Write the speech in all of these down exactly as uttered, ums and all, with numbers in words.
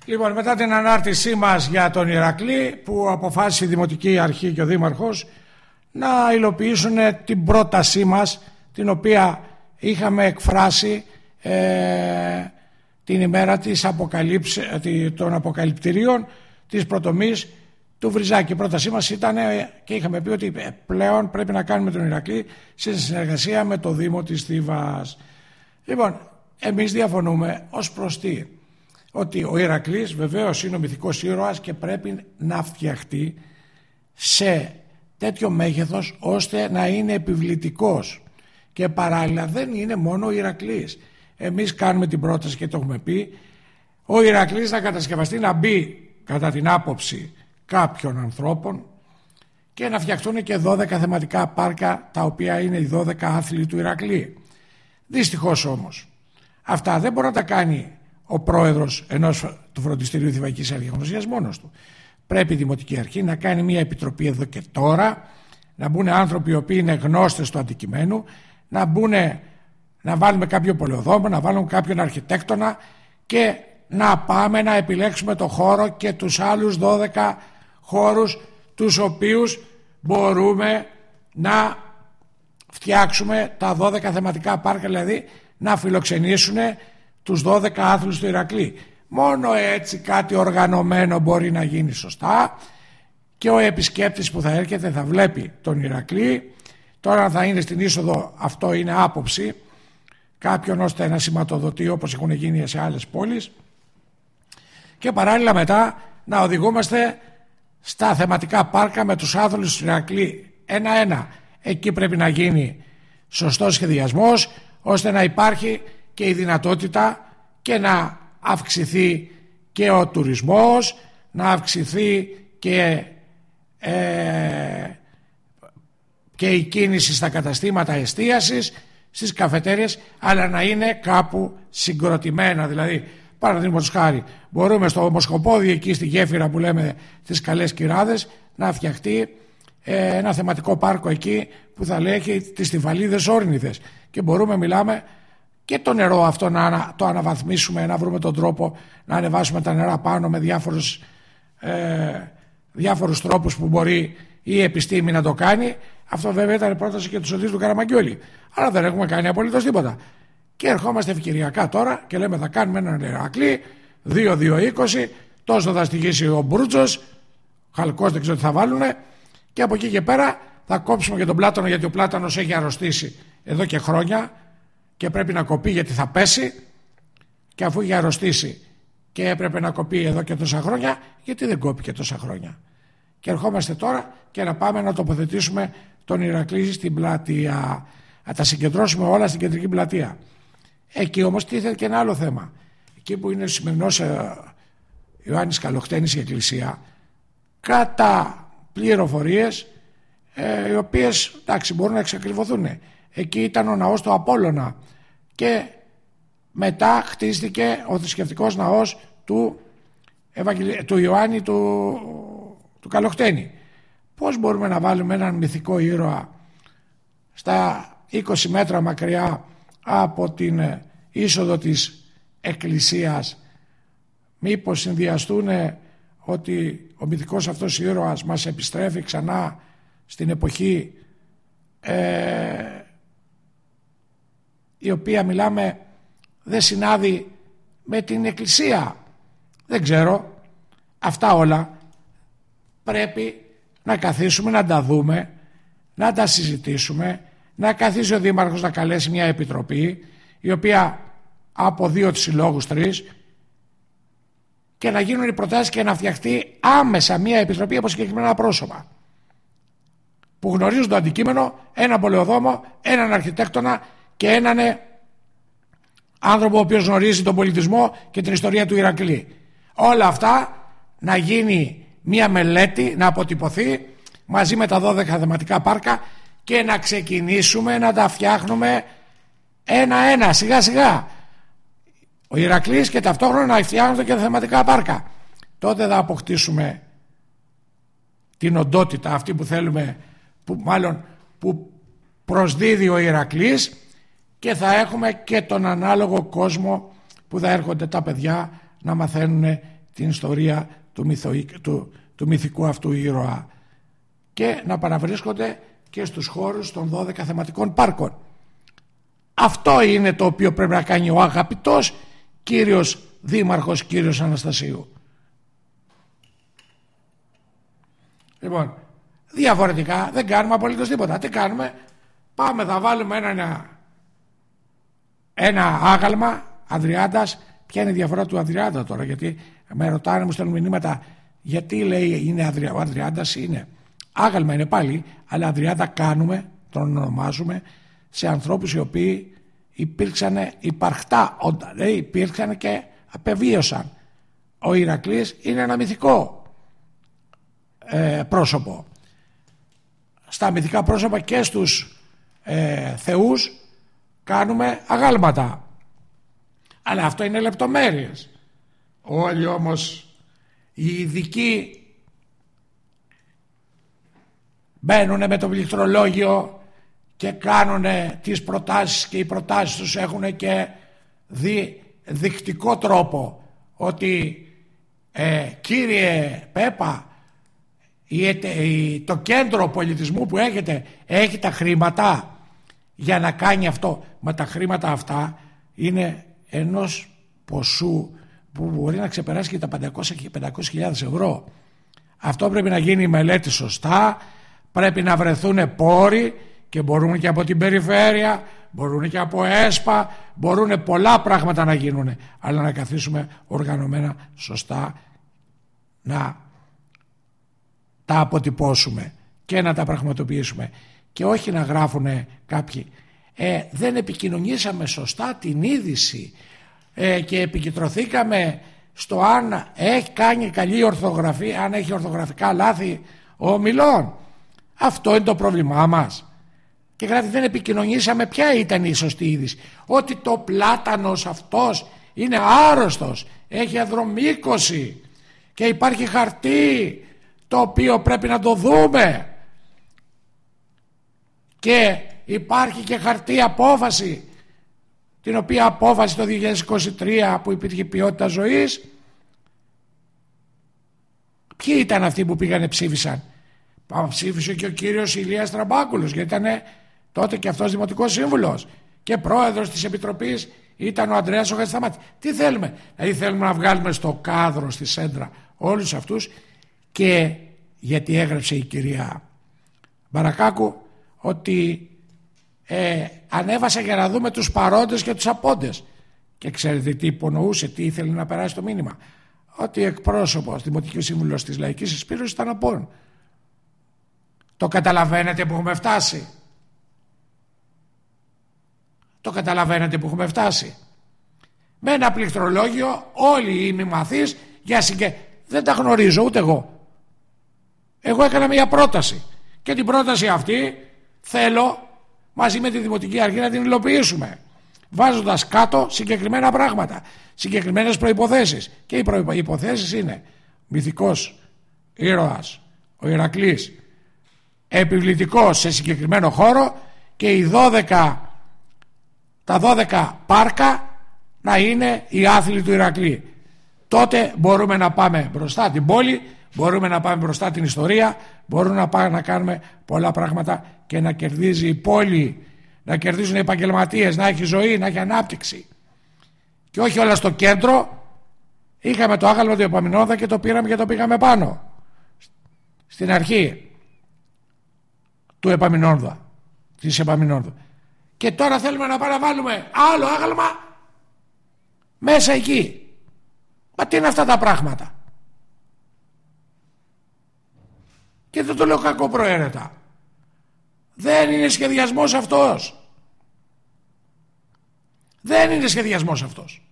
Λοιπόν, μετά την ανάρτησή μας για τον Ηρακλή, που αποφάσισε η Δημοτική Αρχή και ο Δήμαρχος να υλοποιήσουν την πρότασή μας, την οποία είχαμε εκφράσει ε, την ημέρα της αποκαλύψ, των αποκαλυπτηρίων της προτομής του Βριζάκη. Η πρότασή μας ήταν και είχαμε πει ότι πλέον πρέπει να κάνουμε τον Ηρακλή σε συνεργασία με το Δήμο της Θήβας. Λοιπόν, εμείς διαφωνούμε ως προς τι? Ότι ο Ηρακλής βεβαίως είναι ο μυθικός ήρωας και πρέπει να φτιαχτεί σε τέτοιο μέγεθος ώστε να είναι επιβλητικός, και παράλληλα δεν είναι μόνο ο Ηρακλής. Εμείς κάνουμε την πρόταση και το έχουμε πει, ο Ηρακλής να κατασκευαστεί, να μπει κατά την άποψη κάποιων ανθρώπων και να φτιαχτούν και δώδεκα θεματικά πάρκα, τα οποία είναι οι δώδεκα άθλοι του Ηρακλή. Δυστυχώς όμως αυτά δεν μπορεί να τα κάνει ο πρόεδρος ενός του φροντιστηρίου Θηβαϊκής Αρχαιογνωσίας μόνος του. Πρέπει η Δημοτική Αρχή να κάνει μια επιτροπή εδώ και τώρα, να μπουν άνθρωποι οι οποίοι είναι γνώστες του αντικειμένου, να μπουν, να βάλουμε κάποιο πολεοδόμο, να βάλουμε κάποιον αρχιτέκτονα και να πάμε να επιλέξουμε το χώρο και τους άλλους δώδεκα χώρους τους οποίους μπορούμε να φτιάξουμε τα δώδεκα θεματικά πάρκα, δηλαδή να φιλοξενήσουν τους δώδεκα άθλους του Ηρακλή. Μόνο έτσι κάτι οργανωμένο μπορεί να γίνει σωστά και ο επισκέπτης που θα έρχεται θα βλέπει τον Ηρακλή. Τώρα θα είναι στην είσοδο, αυτό είναι άποψη κάποιον, ώστε να σηματοδοτεί όπως έχουν γίνει σε άλλες πόλεις, και παράλληλα μετά να οδηγούμαστε στα θεματικά πάρκα με τους άθλους του Ηρακλή ένα-ένα. Εκεί πρέπει να γίνει σωστός σχεδιασμός ώστε να υπάρχει και η δυνατότητα και να αυξηθεί και ο τουρισμός, να αυξηθεί και, ε, και η κίνηση στα καταστήματα εστίασης, στις καφετέριες, αλλά να είναι κάπου συγκροτημένα. Δηλαδή, παραδείγματος χάρη, μπορούμε στο Μοσχοπόδι, εκεί στη γέφυρα που λέμε τις Καλές Κυράδες, να φτιαχτεί ε, ένα θεματικό πάρκο εκεί που θα λέει τις Τυφαλίδες Όρνηθες, και μπορούμε, μιλάμε, και το νερό αυτό να το αναβαθμίσουμε, να βρούμε τον τρόπο να ανεβάσουμε τα νερά πάνω με διάφορους, ε, διάφορους τρόπους που μπορεί η επιστήμη να το κάνει. Αυτό βέβαια ήταν η πρόταση και του Σωτήρη του Καραμαγγιόλη, αλλά δεν έχουμε κάνει απολύτως τίποτα. Και ερχόμαστε ευκαιριακά τώρα και λέμε θα κάνουμε έναν Ηρακλή δύο δύο είκοσι, τόσο θα στοιχήσει ο Μπρούτσος, χαλκός δεν ξέρω τι θα βάλουνε, και από εκεί και πέρα θα κόψουμε και τον πλάτανο, γιατί ο πλάτανος έχει αρρωστήσει εδώ και χρόνια και πρέπει να κοπεί γιατί θα πέσει, και αφού είχε αρρωστήσει και έπρεπε να κοπεί εδώ και τόσα χρόνια, γιατί δεν κόπηκε τόσα χρόνια? Και ερχόμαστε τώρα και να πάμε να τοποθετήσουμε τον Ηρακλή στην πλατεία, να τα συγκεντρώσουμε όλα στην κεντρική πλατεία. Εκεί όμως τίθεται και ένα άλλο θέμα. Εκεί που είναι ο σημερινός ε, Ιωάννης Καλοχτένης η εκκλησία, κατά πληροφορίες ε, οι οποίες εντάξει μπορούν να εξακριβωθούν, εκεί ήταν ο ναός του Απόλλωνα και μετά χτίστηκε ο θρησκευτικός ναός του, Ευαγγελ... του Ιωάννη του... του Καλοχτένη. Πώς μπορούμε να βάλουμε έναν μυθικό ήρωα στα είκοσι μέτρα μακριά από την είσοδο της εκκλησίας? Μήπως συνδυαστούν ότι ο μυθικός αυτός ήρωας μας επιστρέφει ξανά στην εποχή ε, η οποία, μιλάμε, δεν συνάδει με την εκκλησία? Δεν ξέρω. Αυτά όλα πρέπει να καθίσουμε να τα δούμε, να τα συζητήσουμε, να καθίσει ο Δήμαρχος να καλέσει μια επιτροπή η οποία από δύο τους συλλόγους, τρεις, και να γίνουν οι προτάσεις και να φτιαχτεί άμεσα μια επιτροπή από συγκεκριμένα πρόσωπα που γνωρίζουν το αντικείμενο, έναν πολεοδόμο, έναν αρχιτέκτονα και έναν άνθρωπο ο οποίος γνωρίζει τον πολιτισμό και την ιστορία του Ηρακλή. Όλα αυτά να γίνει μια μελέτη, να αποτυπωθεί μαζί με τα δώδεκα θεματικά πάρκα και να ξεκινήσουμε να τα φτιάχνουμε ένα-ένα, σιγά σιγά. Ο Ηρακλής, και ταυτόχρονα να φτιάχνονται και τα θεματικά πάρκα. Τότε θα αποκτήσουμε την οντότητα αυτή που θέλουμε, που μάλλον που προσδίδει ο Ηρακλής, και θα έχουμε και τον ανάλογο κόσμο που θα έρχονται τα παιδιά να μαθαίνουν την ιστορία του, μυθο, του, του μυθικού αυτού ήρωα και να παραβρίσκονται και στους χώρους των δώδεκα θεματικών πάρκων. Αυτό είναι το οποίο πρέπει να κάνει ο αγαπητός κύριος Δήμαρχος, κύριος Αναστασίου. Λοιπόν, διαφορετικά δεν κάνουμε απολύτως τίποτα. Τι κάνουμε? Πάμε, θα βάλουμε ένα, ένα άγαλμα Ανδριάντας. Ποια είναι η διαφορά του Ανδριάντα τώρα? Γιατί με ρωτάνε, μου στέλνουν μηνύματα, γιατί λέει είναι Ανδριά, ο Ανδριάντας είναι άγαλμα, είναι πάλι, αλλά Ανδριάντα κάνουμε, τον ονομάζουμε σε ανθρώπους οι οποίοι υπήρξαν υπαρχτά όντα, δηλαδή υπήρξαν και απεβίωσαν. Ο Ηρακλής είναι ένα μυθικό ε, πρόσωπο. Στα μυθικά πρόσωπα και στους ε, θεούς κάνουμε αγάλματα, αλλά αυτό είναι λεπτομέρειες. Όλοι όμως οι ειδικοί μπαίνουν με το πληκτρολόγιο και κάνουν τις προτάσεις, και οι προτάσεις τους έχουν και δι, δεικτικό τρόπο ότι ε, κύριε Πέπα, η, η, το κέντρο πολιτισμού που έχετε έχει τα χρήματα για να κάνει αυτό. Μα τα χρήματα αυτά είναι ενός ποσού που μπορεί να ξεπεράσει και τα πεντακόσιες και πεντακόσιες χιλιάδες ευρώ. Αυτό πρέπει να γίνει η μελέτη σωστά, πρέπει να βρεθούν πόροι, και μπορούν και από την περιφέρεια, μπορούν και από ΕΣΠΑ, μπορούν πολλά πράγματα να γίνουν, αλλά να καθίσουμε οργανωμένα σωστά, να τα αποτυπώσουμε και να τα πραγματοποιήσουμε, και όχι να γράφουν κάποιοι ε, δεν επικοινωνήσαμε σωστά την είδηση ε, και επικεντρωθήκαμε στο αν έχει κάνει καλή ορθογραφία, αν έχει ορθογραφικά λάθη ο ομιλών. Αυτό είναι το πρόβλημά μας. Και γράφει, δεν επικοινωνήσαμε ποια ήταν η σωστή είδηση. Ότι το πλάτανος αυτός είναι άρρωστος, έχει αδρομήκωση και υπάρχει χαρτί το οποίο πρέπει να το δούμε, και υπάρχει και χαρτί απόφαση, την οποία απόφαση το δύο χιλιάδες είκοσι τρία που υπήρχε ποιότητα ζωής. Ποιοι ήταν αυτοί που πήγανε ψήφισαν? Ψήφισε και ο κύριος Ηλίας Τραμπάκουλος, γιατί ήταν τότε και αυτός δημοτικός σύμβουλος, και πρόεδρος της Επιτροπής ήταν ο Ανδρέας ο Χατζησταμάτης. Τι θέλουμε? Δηλαδή θέλουμε να βγάλουμε στο κάδρο, στη σέντρα, όλους αυτούς. Και γιατί έγραψε η κυρία Μπαρακάκου ότι ε, ανέβασα για να δούμε τους παρόντες και τους απόντες, και ξέρετε τι υπονοούσε, τι ήθελε να περάσει το μήνυμα? Ότι εκπρόσωπος δημοτικού σύμβουλος της Λαϊκής Εισπύρωσης ήταν απόν. Το καταλαβαίνετε που έχουμε φτάσει? Το καταλαβαίνετε που έχουμε φτάσει? Με ένα πληκτρολόγιο όλοι οι μημαθείς για συγκε... δεν τα γνωρίζω ούτε εγώ. Εγώ έκανα μια πρόταση, και την πρόταση αυτή θέλω μαζί με τη Δημοτική Αρχή να την υλοποιήσουμε, βάζοντας κάτω συγκεκριμένα πράγματα, συγκεκριμένες προϋποθέσεις. Και οι προϋποθέσεις είναι μυθικός ήρωας ο Ηρακλής, επιβλητικός σε συγκεκριμένο χώρο, και οι δώδεκα, τα δώδεκα πάρκα να είναι οι άθλοι του Ηρακλή. Τότε μπορούμε να πάμε μπροστά την πόλη, μπορούμε να πάμε μπροστά την ιστορία, μπορούμε να πάμε να κάνουμε πολλά πράγματα και να κερδίζει η πόλη, να κερδίζουν οι επαγγελματίες, να έχει ζωή, να έχει ανάπτυξη. Και όχι όλα στο κέντρο. Είχαμε το άγαλμα του Επαμινόνδα και το πήραμε και το πήγαμε πάνω στην αρχή του Επαμινόνδα, της Επαμινόνδα. Και τώρα θέλουμε να παραβάλουμε άλλο άγαλμα μέσα εκεί. Μα τι είναι αυτά τα πράγματα? Και δεν το λέω κακοπροαίρετα. Δεν είναι σχεδιασμός αυτός. Δεν είναι σχεδιασμός αυτός.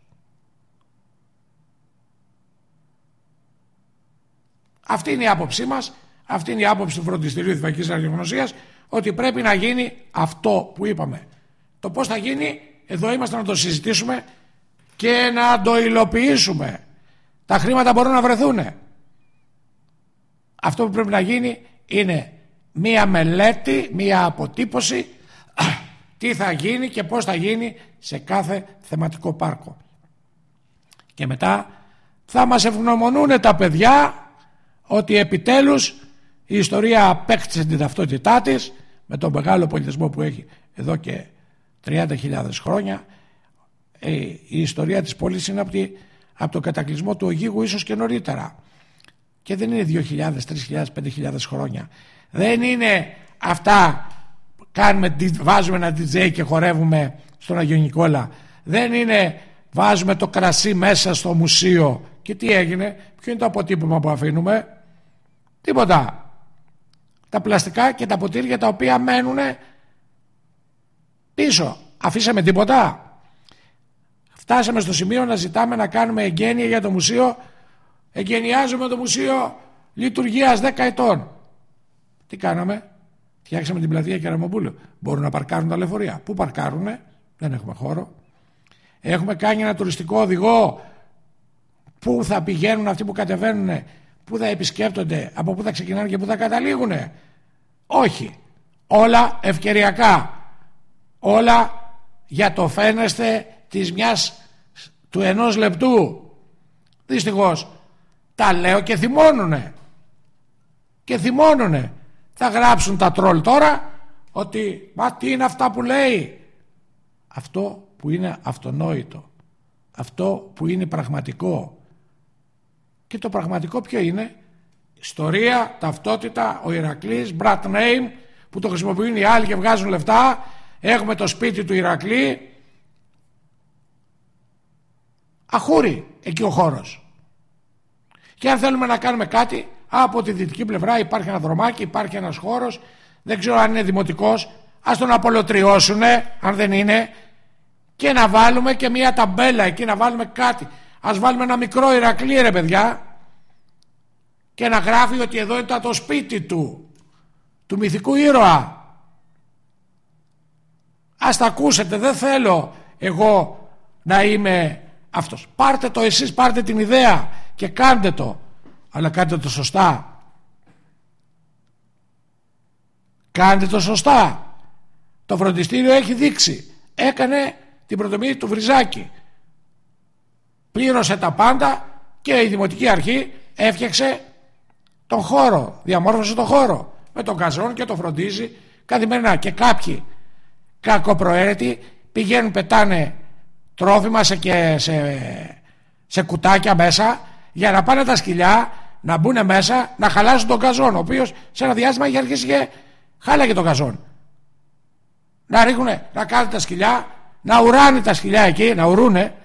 Αυτή είναι η άποψή μας, αυτή είναι η άποψη του Φροντιστηρίου Εθνικής Ραδιογνωσίας, ότι πρέπει να γίνει αυτό που είπαμε. Το πώς θα γίνει, εδώ είμαστε να το συζητήσουμε και να το υλοποιήσουμε. Τα χρήματα μπορούν να βρεθούν. Αυτό που πρέπει να γίνει είναι μία μελέτη, μία αποτύπωση τι θα γίνει και πώς θα γίνει σε κάθε θεματικό πάρκο. Και μετά θα μας ευγνωμονούν τα παιδιά ότι επιτέλους η ιστορία απέκτησε την ταυτότητά της με τον μεγάλο πολιτισμό που έχει εδώ και τριάντα χιλιάδες χρόνια. Ε, η ιστορία της πόλης είναι από, τη, από τον κατακλυσμό του Ογίγου, ίσως και νωρίτερα, και δεν είναι δύο χιλιάδες, τρεις χιλιάδες, πέντε χιλιάδες χρόνια. Δεν είναι αυτά κάνουμε, βάζουμε ένα ντι τζέι και χορεύουμε στον Αγιο Νικόλα. Δεν είναι βάζουμε το κρασί μέσα στο μουσείο και τι έγινε, ποιο είναι το αποτύπωμα που αφήνουμε? Τίποτα. Τα πλαστικά και τα ποτήρια τα οποία μένουν πίσω. Αφήσαμε τίποτα? Φτάσαμε στο σημείο να ζητάμε να κάνουμε εγγένεια για το μουσείο. Εγγενιάζουμε το μουσείο λειτουργίας δέκα ετών. Τι κάναμε? Φτιάξαμε την πλατεία Κεραμοπούλου. Μπορούν να παρκάρουν τα λεωφορεία. Πού παρκάρουνε? Δεν έχουμε χώρο. Έχουμε κάνει ένα τουριστικό οδηγό. Πού θα πηγαίνουν αυτοί που κατεβαίνουν, πού θα επισκέπτονται, από πού θα ξεκινάνε και πού θα καταλήγουνε? Όχι. Όλα ευκαιριακά. Όλα για το φαίνεστε της μιας του ενός λεπτού. Δυστυχώς τα λέω και θυμώνουνε. Και θυμώνουνε. Θα γράψουν τα τρόλ τώρα ότι μα τι είναι αυτά που λέει? Αυτό που είναι αυτονόητο, αυτό που είναι πραγματικό. Και το πραγματικό ποιο είναι? Ιστορία, ταυτότητα, ο Ηρακλής, brand name, που το χρησιμοποιούν οι άλλοι και βγάζουν λεφτά. Έχουμε το σπίτι του Ηρακλή. Αχούρι εκεί ο χώρος. Και αν θέλουμε να κάνουμε κάτι, από τη δυτική πλευρά υπάρχει ένα δρομάκι, υπάρχει ένας χώρος, δεν ξέρω αν είναι δημοτικός, ας τον απολωτριώσουνε αν δεν είναι, και να βάλουμε και μια ταμπέλα εκεί, να βάλουμε κάτι. Ας βάλουμε ένα μικρό Ηρακλή, ρε παιδιά, και να γράφει ότι εδώ ήταν το σπίτι του, του μυθικού ήρωα. Ας τα ακούσετε, δεν θέλω εγώ να είμαι αυτός. Πάρτε το εσείς, πάρτε την ιδέα και κάντε το, αλλά κάντε το σωστά. Κάντε το σωστά. Το φροντιστήριο έχει δείξει, έκανε την πρωτομηνία του Βριζάκη, πλήρωσε τα πάντα και η Δημοτική Αρχή έφτιαξε τον χώρο, διαμόρφωσε τον χώρο με τον καζόν και το φροντίζει καθημερινά. Και κάποιοι κακοπροαίρετοι πηγαίνουν, πετάνε τρόφιμα σε, και σε, σε κουτάκια μέσα για να πάνε τα σκυλιά να μπουν μέσα να χαλάσουν τον καζόν, ο οποίος σε ένα διάστημα είχε αρχίσει και χάλαγε τον καζόν. Να ρίχουνε, να κάνουν τα σκυλιά, να ουράνε τα σκυλιά εκεί, να уρούνε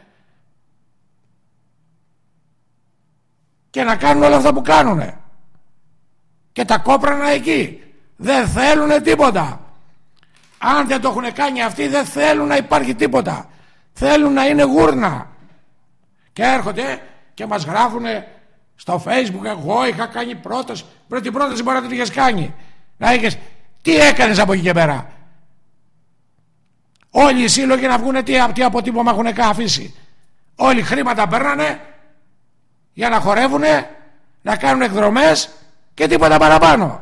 και να κάνουν όλα αυτά που κάνουνε. Και τα κόπρανα εκεί. Δεν θέλουνε τίποτα. Αν δεν το έχουν κάνει αυτοί, δεν θέλουν να υπάρχει τίποτα. Θέλουν να είναι γούρνα. Και έρχονται και μας γράφουνε στο Facebook, εγώ είχα κάνει πρόταση. Πρώτη πρόταση μπορεί να την είχες κάνει. Να είχες, τι έκανες από εκεί και πέρα? Όλοι οι σύλλογοι να βγουνε τι, τι αποτύπωμα έχουν αφήσει. Όλοι χρήματα παίρνανε για να χορεύουνε, να κάνουν εκδρομές και τίποτα παραπάνω.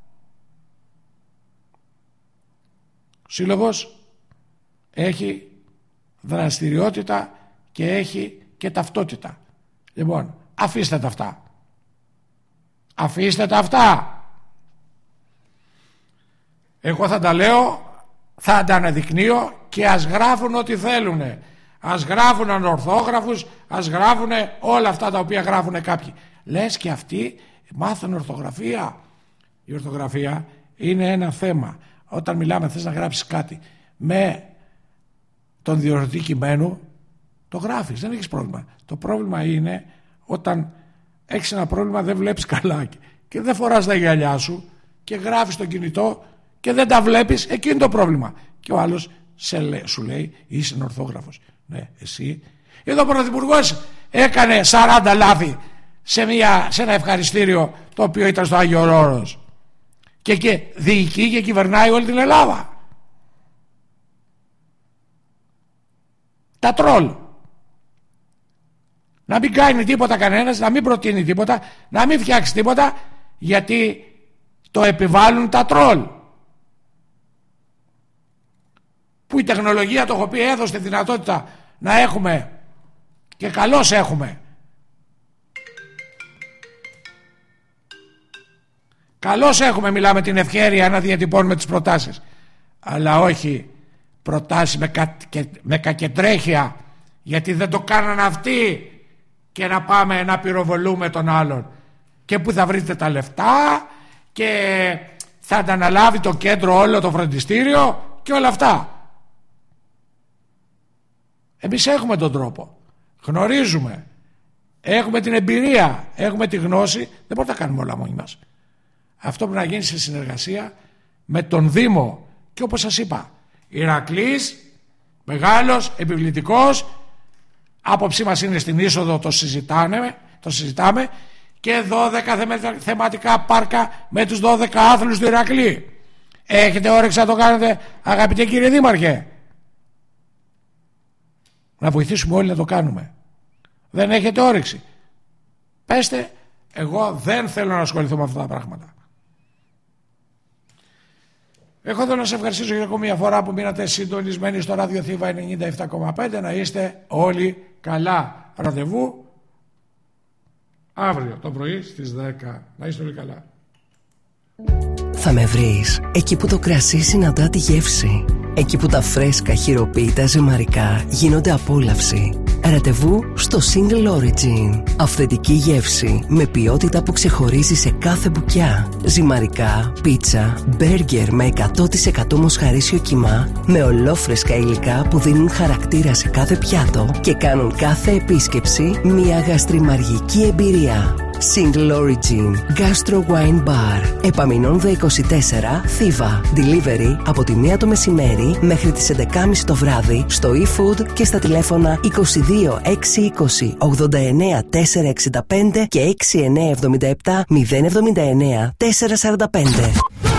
Ο σύλλογος έχει δραστηριότητα και έχει και ταυτότητα. Λοιπόν, αφήστε τα αυτά. Αφήστε τα αυτά. Εγώ θα τα λέω, θα τα αναδεικνύω και ας γράφουν ό,τι θέλουνε. Ας γράφουν ανορθόγραφους, ας γράφουν όλα αυτά τα οποία γράφουν κάποιοι. Λες και αυτοί μάθουν ορθογραφία. Η ορθογραφία είναι ένα θέμα. Όταν μιλάμε, θες να γράψεις κάτι με τον διορθωτή κειμένου, το γράφεις, δεν έχεις πρόβλημα. Το πρόβλημα είναι όταν έχεις ένα πρόβλημα, δεν βλέπεις καλά και δεν φοράς τα γυαλιά σου και γράφεις το κινητό και δεν τα βλέπεις, εκεί είναι το πρόβλημα. Και ο άλλος σε λέ, σου λέει, είσαι ορθόγραφος. Ναι, εσύ. Εδώ ο Πρωθυπουργός έκανε σαράντα λάθη σε, μια, σε ένα ευχαριστήριο το οποίο ήταν στο Άγιο Όρος και, και διοικεί και κυβερνάει όλη την Ελλάδα. Τα τρόλ. Να μην κάνει τίποτα κανένας, να μην προτείνει τίποτα, να μην φτιάξει τίποτα, γιατί το επιβάλλουν τα τρόλ. Που η τεχνολογία, το έχω πει, έδωσε τη δυνατότητα να έχουμε, και καλώς έχουμε, Καλώς έχουμε, μιλάμε την ευχέρεια να διατυπώνουμε τις προτάσεις, αλλά όχι προτάσεις με, κα, και, με κακεντρέχεια, γιατί δεν το κάνανε αυτοί, και να πάμε να πυροβολούμε τον άλλον. Και που θα βρείτε τα λεφτά και θα τα αναλάβει το κέντρο όλο το φροντιστήριο και όλα αυτά. Εμείς έχουμε τον τρόπο, γνωρίζουμε, έχουμε την εμπειρία, έχουμε τη γνώση. Δεν μπορούμε να τα κάνουμε όλα μόνοι μας. Αυτό πρέπει να γίνει σε συνεργασία με τον Δήμο. Και όπως σας είπα, Ηρακλής, μεγάλος, επιβλητικός, άποψή μας είναι στην είσοδο, το συζητάμε, το συζητάμε, και δώδεκα θεματικά πάρκα με τους δώδεκα άθλους του Ηρακλή. Έχετε όρεξη να το κάνετε, αγαπητέ κύριε Δήμαρχε? Να βοηθήσουμε όλοι να το κάνουμε. Δεν έχετε όρεξη, πέστε, εγώ δεν θέλω να ασχοληθώ με αυτά τα πράγματα. Εγώ θέλω να σε ευχαριστήσω για ακόμη μια φορά που μείνατε συντονισμένοι στο Ράδιο Θήβα ενενήντα επτά κόμμα πέντε. Να είστε όλοι καλά. Ραντεβού αύριο το πρωί στις δέκα. Να είστε όλοι καλά. Θα με βρεις εκεί που το κρασί συναντά τη γεύση, εκεί που τα φρέσκα χειροποίητα ζυμαρικά γίνονται απόλαυση. Ραντεβού στο Single Origin. Αυθεντική γεύση με ποιότητα που ξεχωρίζει σε κάθε μπουκιά. Ζυμαρικά, πίτσα, μπέργκερ με εκατό τοις εκατό μοσχαρίσιο κιμά, με ολόφρεσκα υλικά που δίνουν χαρακτήρα σε κάθε πιάτο και κάνουν κάθε επίσκεψη μια γαστριμαργική εμπειρία. Single Origin Gastro Wine Bar, Επαμεινώνδα είκοσι τέσσερα, Θήβα. Delivery από τη μία το μεσημέρι μέχρι τις έντεκα και μισή το βράδυ στο eFood και στα τηλέφωνα είκοσι δύο έξι είκοσι ογδόντα εννέα τετρακόσια εξήντα πέντε και έξι εννέα εβδομήντα επτά μηδέν εβδομήντα εννέα τετρακόσια σαράντα πέντε.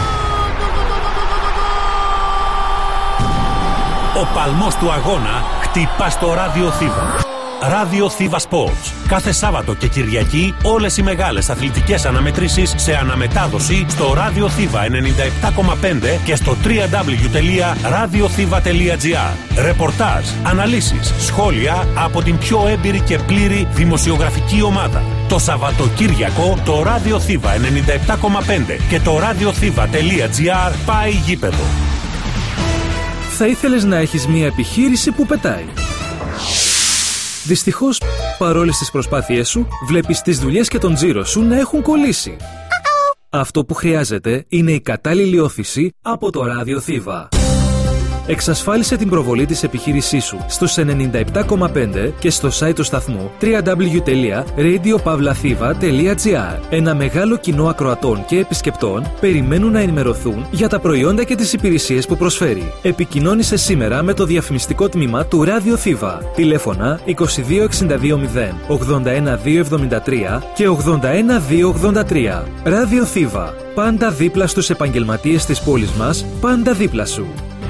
Ο παλμός του αγώνα χτυπά στο Ράδιο Θήβα. Ράδιο Θήβα Sports. Κάθε Σάββατο και Κυριακή όλες οι μεγάλες αθλητικές αναμετρήσεις σε αναμετάδοση στο Ράδιο Θήβα ενενήντα επτά κόμμα πέντε και στο double-u double-u double-u τελεία ραδιοθήβα τελεία τζι άρ. Ρεπορτάζ, αναλύσεις, σχόλια από την πιο έμπειρη και πλήρη δημοσιογραφική ομάδα. Το Σαββατοκύριακο το Ράδιο Θήβα ενενήντα επτά κόμμα πέντε και το ραδιοθήβα τελεία τζι άρ πάει γήπεδο. Θα ήθελες να έχεις μια επιχείρηση που πετάει. Δυστυχώς, παρόλες τις προσπάθειές σου, βλέπεις τις δουλειές και τον τζίρο σου να έχουν κολλήσει. Αυτό που χρειάζεται είναι η κατάλληλη όθηση από το Ράδιο Θήβα. Εξασφάλισε την προβολή της επιχείρησής σου στους ενενήντα επτά κόμμα πέντε και στο site του σταθμού double-u double-u double-u τελεία radio pavlathiva τελεία τζι άρ. Ένα μεγάλο κοινό ακροατών και επισκεπτών περιμένουν να ενημερωθούν για τα προϊόντα και τις υπηρεσίες που προσφέρει. Επικοινώνησε σήμερα με το διαφημιστικό τμήμα του Ράδιο Θήβα. Τηλέφωνα είκοσι δύο εξήντα δύο μηδέν ογδόντα ένα δύο εβδομήντα τρία και ογδόντα ένα δύο ογδόντα τρία. Ράδιο Θήβα. Πάντα δίπλα στους επαγγελματίες της πόλης μας, πάντα δίπλα σου.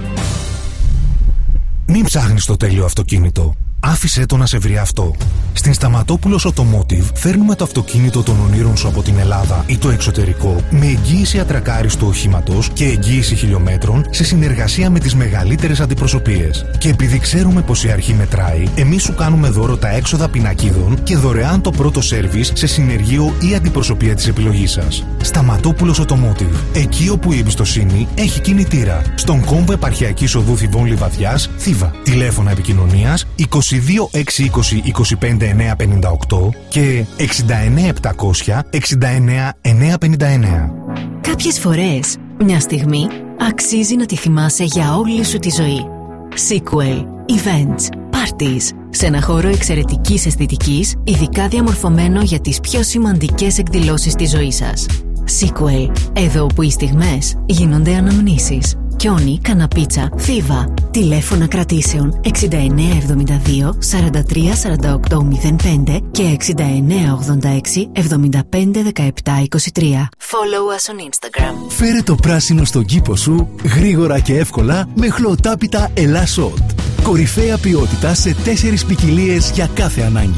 Μην ψάχνεις το τέλειο αυτοκίνητο. Άφησέ το να σε βρει αυτό. Στην Σταματόπουλος Automotive φέρνουμε το αυτοκίνητο των ονείρων σου από την Ελλάδα ή το εξωτερικό με εγγύηση ατρακάριστου οχήματος και εγγύηση χιλιόμετρων σε συνεργασία με τις μεγαλύτερες αντιπροσωπείες. Και επειδή ξέρουμε πως η αρχή μετράει, εμείς σου κάνουμε δώρο τα έξοδα πινακίδων και δωρεάν το πρώτο σέρβις σε συνεργείο ή αντιπροσωπεία της επιλογής σας. Σταματόπουλος Automotive. Εκεί όπου η εμπιστοσύνη έχει κινητήρα. Στον κόμβο Επαρχιακής Οδού Θηβών Λιβαδιάς, Θήβα. Τηλέφωνα επικοινωνίας είκοσι δύο έξι είκοσι είκοσι πέντε εννέα πενήντα οκτώ και εξήντα εννέα επτακόσια εξήντα εννέα εννέα πενήντα εννέα. Κάποιες φορές, μια στιγμή αξίζει να τη θυμάσαι για όλη σου τη ζωή. Sequel, events, parties, σε ένα χώρο εξαιρετικής αισθητικής, ειδικά διαμορφωμένο για τις πιο σημαντικές εκδηλώσεις της ζωής σας. Sequel, εδώ που οι στιγμές γίνονται αναμνήσεις. Κιόνι, Καναπίτσα, Θήβα. Τηλέφωνα κρατήσεων εξήντα εννέα εβδομήντα δύο σαράντα τρία σαράντα οκτώ μηδέν πέντε και εξήντα εννέα ογδόντα έξι εβδομήντα πέντε δεκαεπτά είκοσι τρία. Follow us on Instagram. Φέρε το πράσινο στον κήπο σου γρήγορα και εύκολα με χλωτάπιτα Ελλάς Σοτ. Κορυφαία ποιότητα σε τέσσερις ποικιλίες για κάθε ανάγκη.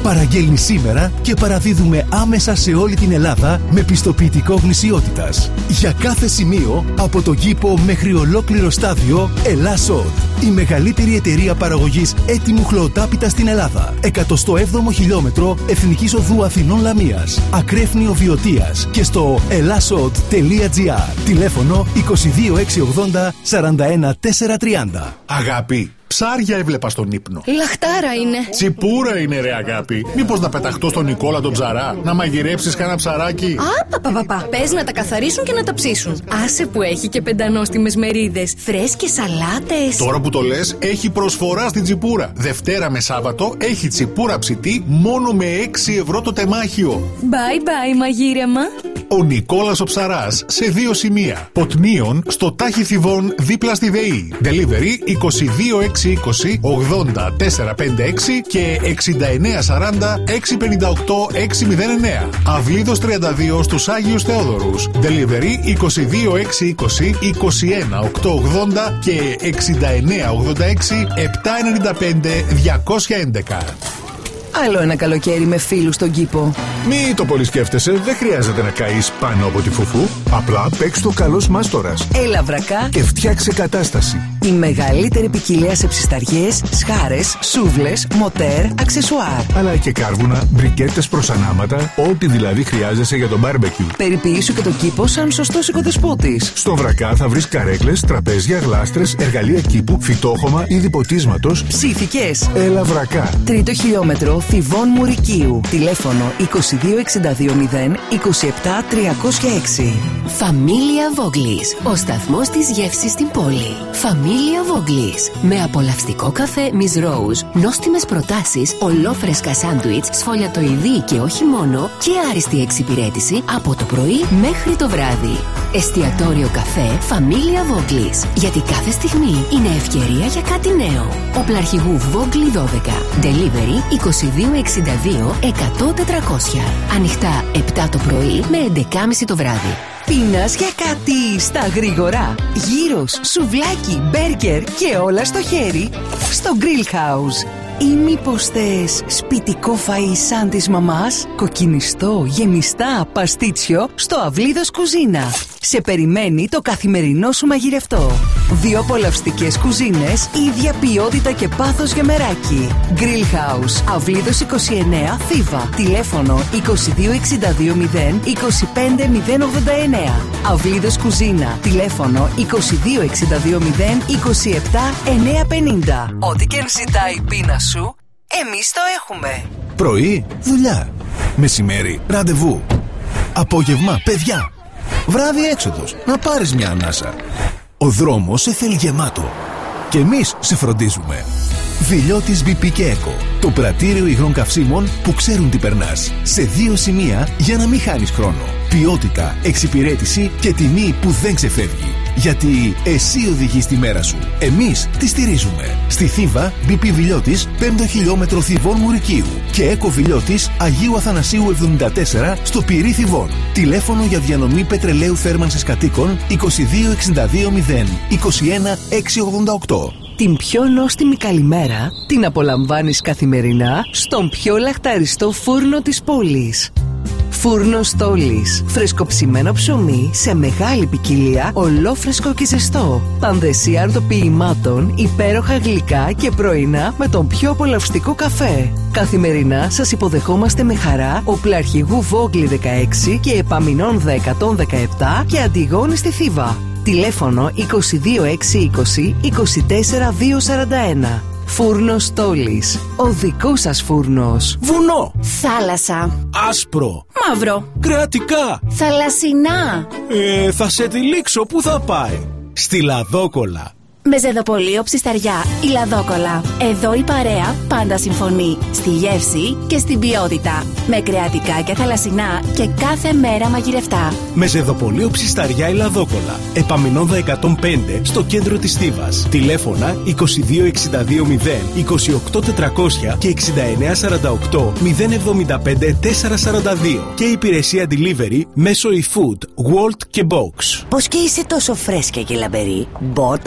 Παραγγέλνει σήμερα και παραδίδουμε άμεσα σε όλη την Ελλάδα με πιστοποιητικό γνησιότητας. Για κάθε σημείο, από το κήπο μέχρι ολόκληρο στάδιο, Ελλάσσοτ. Η μεγαλύτερη εταιρεία παραγωγής έτοιμου χλωοτάπητα στην Ελλάδα. εκατοστό έβδομο χιλιόμετρο Εθνικής Οδού Αθηνών Λαμίας. Ακρέφνιο Βιωτίας και στο ελλάσσοτ τελεία τζι άρ. Τηλέφωνο είκοσι δύο εξακόσια ογδόντα σαράντα ένα τετρακόσια τριάντα. Αγάπη, ψάρια έβλεπα στον ύπνο. Λαχτάρα είναι. Τσιπούρα είναι, ρε αγάπη. Μήπως να πεταχτώ στον Νικόλα τον ψαρά, να μαγειρέψεις κανένα ψαράκι? Α, πα, πα, πα. Πες να τα καθαρίσουν και να τα ψήσουν. Άσε που έχει και πεντανόστιμες μερίδες, φρέσκες σαλάτες. Τώρα που το λες, έχει προσφορά στην Τσιπούρα. Δευτέρα με Σάββατο έχει τσιπούρα ψητή μόνο με έξι ευρώ το τεμάχιο. Bye bye μαγείρεμα. Ο Νικόλας ο ψαράς σε δύο σημεία. Ποτμίων στο Τάχη Θηβών δίπλα στη ΔΕΗ. Delivery είκοσι δύο εξακόσια είκοσι ογδόντα τετρακόσια πενήντα έξι και εξήντα εννέα σαράντα εξακόσια πενήντα οκτώ εξακόσια εννέα. Αυλίδος τριάντα δύο στους Άγιους Θεόδωρους. Delivery είκοσι δύο εξακόσια είκοσι είκοσι ένα οκτακόσια ογδόντα και εξήντα εννέα ογδόντα έξι επτακόσια ενενήντα πέντε διακόσια έντεκα. Άλλο ένα καλοκαίρι με φίλους στον κήπο. Μη το πολύ σκέφτεσαι, δεν χρειάζεται να καείς πάνω από τη φουφού. Απλά παίξ' το καλός μάστορας. Έλα βρακά Και φτιάξε κατάσταση. η μεγαλύτερη ποικιλία σε ψισταριές, σχάρες, σούβλες, μοτέρ, αξεσουάρ. Αλλά και κάρβουνα, μπρικέτες προς ανάματα, ό,τι δηλαδή χρειάζεσαι για το μπάρμπεκιου. Περιποιήσου και το κήπο σαν σωστός οικοδεσπότης. Στο Βρακά θα βρεις καρέκλες, τραπέζια, γλάστρες, εργαλεία κήπου, φυτόχωμα, είδη ποτίσματος. Ψήθηκες. Έλα Βρακά. Τρίτο χιλιόμετρο Θηβών Μουρικίου. Τηλέφωνο είκοσι δύο εξήντα δύο μηδέν είκοσι επτά τριακόσια έξι. Φαμίλια Βόγκλης. Ο σταθμός της γεύσης στην πόλη. Φαμίλια Βόγκλης. Με απολαυστικό καφέ Miss Rose, νόστιμες προτάσεις, ολόφρεσκα σάντουιτς, σφολιατοειδή και όχι μόνο, και άριστη εξυπηρέτηση από το πρωί μέχρι το βράδυ. Εστιατόριο καφέ Φαμίλια Βόγκλης. Γιατί κάθε στιγμή είναι ευκαιρία για κάτι νέο. Οπλαρχηγού Βόγκλη δώδεκα. Delivery είκοσι δύο εξήντα δύο εκατό τετρακόσια. Ανοιχτά επτά το πρωί με έντεκα και μισή το βράδυ. Πίνας για κάτι στα γρήγορα. Γύρος, σουβλάκι, μπέργκερ και όλα στο χέρι στο Grill House. Ή μήπως θες σπιτικό φαΐ σαν της μαμάς? Κοκκινιστό, γεμιστά, παστίτσιο στο Αυλίδος Κουζίνα. Σε περιμένει το καθημερινό σου μαγειρευτό. Δύο απολαυστικές κουζίνες, ίδια ποιότητα και πάθος για μεράκι. Grill House, Αυλίδος είκοσι εννέα, Θήβα. Τηλέφωνο είκοσι δύο εξήντα δύο μηδέν είκοσι πέντε μηδέν ογδόντα εννέα. Αυλίδος Κουζίνα. Τηλέφωνο είκοσι δύο εξήντα δύο μηδέν είκοσι επτά εννιακόσια πενήντα. Ό,τι και αν ζητάει η πείνα σου, εμείς το έχουμε. Πρωί, δουλειά. Μεσημέρι, ραντεβού. Απόγευμα, παιδιά. Βράδυ, έξοδος. Να πάρεις μια ανάσα. Ο δρόμος σε θέλει γεμάτο. Και εμείς σε φροντίζουμε. Βιλιώτης μπι πι και Eco. Το πρατήριο υγρών καυσίμων που ξέρουν τι περνάς. Σε δύο σημεία για να μην χάνεις χρόνο. Ποιότητα, εξυπηρέτηση και τιμή που δεν ξεφεύγει. Γιατί εσύ οδηγείς τη μέρα σου. Εμείς τη στηρίζουμε. Στη Θήβα, μπι πι Βιλιώτης, πέμπτο χιλιόμετρο Θηβών Μουρικίου. Και Eco Βιλιώτης, Αγίου Αθανασίου εβδομήντα τέσσερα, στο Πυρί Θηβών. Τηλέφωνο για διανομή πετρελαίου θέρμανσης κατοίκων είκοσι δύο εξήντα δύο μηδέν είκοσι ένα εξακόσια ογδόντα οκτώ. Την πιο νόστιμη καλημέρα την απολαμβάνεις καθημερινά στον πιο λαχταριστό φούρνο της πόλης. Φούρνος Στόλης. Φρεσκοψημένο ψωμί σε μεγάλη ποικιλία, ολόφρεσκο και ζεστό. Πανδεσία αρτοποιημάτων, υπέροχα γλυκά και πρωινά με τον πιο απολαυστικό καφέ. Καθημερινά σας υποδεχόμαστε με χαρά Οπλαρχηγού Βόγκλη δεκαέξι και Επαμεινών εκατόν δεκαεπτά και Αντιγόνη στη Θήβα. Τηλέφωνο είκοσι δύο εξακόσια είκοσι είκοσι τέσσερα διακόσια σαράντα ένα. Φούρνος Στόλης. Ο δικός σας φούρνος. Βουνό. Θάλασσα. Άσπρο. Μαύρο. Κρεατικά. Θαλασσινά. Ε, θα σε τυλίξω. Πού θα πάει? Στη Λαδόκολα. Μεζεδοπολείο Ψισταριά, η Λαδόκολα. Εδώ η παρέα πάντα συμφωνεί. Στη γεύση και στην ποιότητα. Με κρεατικά και θαλασσινά και κάθε μέρα μαγειρευτά. Μεζεδοπολείο Ψισταριά, η Λαδόκολα. Επαμεινώνδα εκατόν πέντε στο κέντρο της Θήβας. Τηλέφωνα είκοσι δύο εξήντα δύο μηδέν είκοσι οκτώ τετρακόσια και εξήντα εννέα σαράντα οκτώ μηδέν εβδομήντα πέντε τετρακόσια σαράντα δύο. Και υπηρεσία delivery μέσω eFood, Walt και Box. Πώς και είσαι τόσο φρέσκια και λαμπερή? Botox?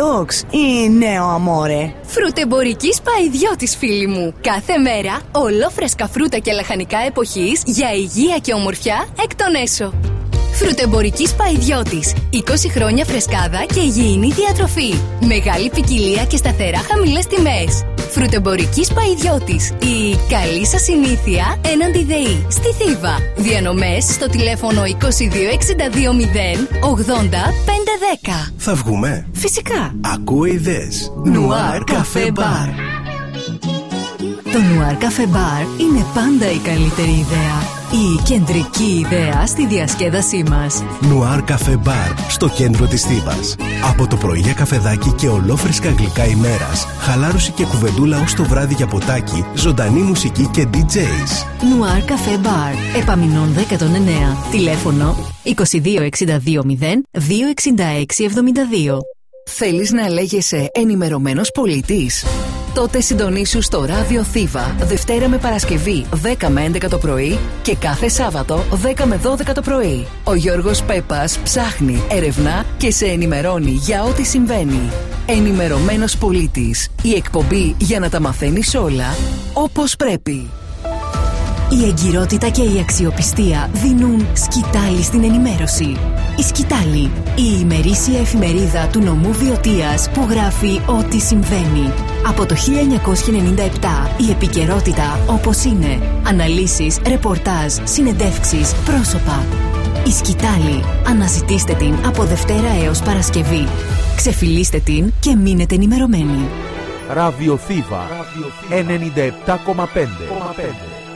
ή νέο αμόρε? Φρουτεμπορικής Παϊδιώτης, φίλοι μου. Κάθε μέρα ολόφρεσκα φρούτα και λαχανικά εποχής για υγεία και ομορφιά εκ των έσω. Φρουτεμπορικής Παϊδιώτης. είκοσι χρόνια φρεσκάδα και υγιεινή διατροφή. Μεγάλη ποικιλία και σταθερά χαμηλές τιμές. Φρουτεμπορικής Παϊδιώτης. Η καλή σας συνήθεια έναντι ΔΕΗ. Στη Θήβα. Διανομές στο τηλέφωνο είκοσι δύο εξήντα δύο μηδέν ογδόντα πέντε δέκα. Θα βγούμε? Φυσικά. Ακούω ιδέες. Νουάρ Καφέ Μπαρ. Το Νουάρ Καφέ Μπαρ είναι πάντα η καλύτερη ιδέα. Η κεντρική ιδέα στη διασκέδασή μας. Νουάρ Καφέ Μπαρ, στο κέντρο της Θήβας. Από το πρωί για καφεδάκι και ολόφρεσκα γλυκά ημέρας, χαλάρωση και κουβεντούλα ως το βράδυ για ποτάκι, ζωντανή μουσική και ντι τζέις. Νουάρ Καφέ Μπαρ, Επαμεινών εκατόν εννέα. Τηλέφωνο είκοσι δύο εξήντα δύο μηδέν δύο εξήντα έξι εβδομήντα δύο. Θέλεις να λέγεσαι ενημερωμένος πολίτης? Τότε συντονίσου στο Ράδιο Θήβα, Δευτέρα με Παρασκευή δέκα με έντεκα το πρωί και κάθε Σάββατο δέκα με δώδεκα το πρωί. Ο Γιώργος Πέπας ψάχνει, ερευνά και σε ενημερώνει για ό,τι συμβαίνει. Ενημερωμένος πολίτης, η εκπομπή για να τα μαθαίνεις όλα όπως πρέπει. Η εγκυρότητα και η αξιοπιστία δίνουν σκητάλη στην ενημέρωση. Η Σκητάλη, η ημερήσια εφημερίδα του νομού Βιωτίας που γράφει ό,τι συμβαίνει. Από το χίλια εννιακόσια ενενήντα επτά η επικαιρότητα όπως είναι. Αναλύσεις, ρεπορτάζ, συνεντεύξεις, πρόσωπα. Η Σκητάλη. Αναζητήστε την από Δευτέρα έως Παρασκευή. Ξεφυλίστε την και μείνετε ενημερωμένοι. Ραδιοθήβα ενενήντα επτά κόμμα πέντε.